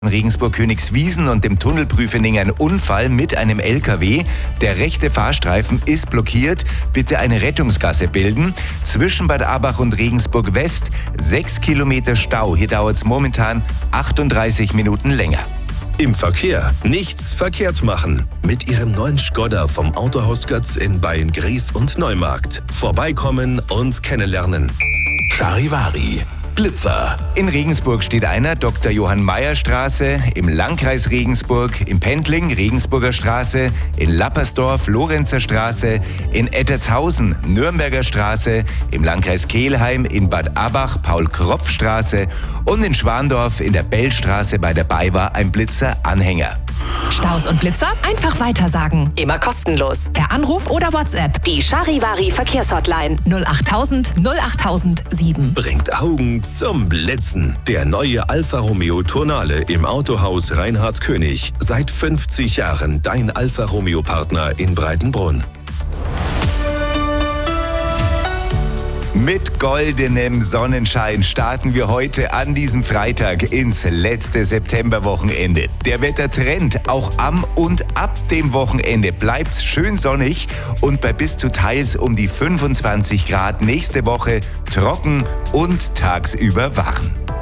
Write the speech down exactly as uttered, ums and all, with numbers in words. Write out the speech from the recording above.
Regensburg-Königswiesen und dem Tunnelprüfening ein Unfall mit einem L K W. Der rechte Fahrstreifen ist blockiert. Bitte eine Rettungsgasse bilden. Zwischen Bad Abach und Regensburg West sechs Kilometer Stau. Hier dauert es momentan achtunddreißig Minuten länger. Im Verkehr nichts verkehrt machen. Mit Ihrem neuen Skoda vom Autohaus Götz in Beyen-Gries und Neumarkt. Vorbeikommen und kennenlernen. Charivari. Blitzer. In Regensburg steht einer, Doktor Johann Mayer Straße, im Landkreis Regensburg, im Pendling Regensburger Straße, in Lappersdorf Lorenzer Straße, in Ettertshausen Nürnberger Straße, im Landkreis Kelheim, in Bad Abach Paul-Kropf-Straße und in Schwandorf in der Bellstraße bei der BayWa ein Blitzer-Anhänger. Staus und Blitzer einfach weitersagen. Immer kostenlos. Per Anruf oder WhatsApp. Die Charivari Verkehrshotline null achttausend null achttausend sieben. Bringt Augen zum Blitzen. Der neue Alfa Romeo Tonale im Autohaus Reinhard König. Seit fünfzig Jahren dein Alfa Romeo Partner in Breitenbrunn. Mit goldenem Sonnenschein starten wir heute an diesem Freitag ins letzte Septemberwochenende. Der Wettertrend auch am und ab dem Wochenende bleibt's schön sonnig und bei bis zu teils um die fünfundzwanzig Grad nächste Woche trocken und tagsüber warm.